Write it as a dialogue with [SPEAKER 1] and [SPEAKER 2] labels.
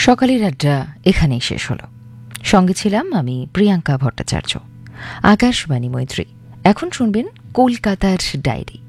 [SPEAKER 1] সকালের আড্ডা এখানেই শেষ হলো। সঙ্গে ছিলাম আমি প্রিয়াঙ্কা ভট্টাচার্য। আকাশবাণী মৈত্রী। এখন শুনবেন কলকাতার ডায়েরি।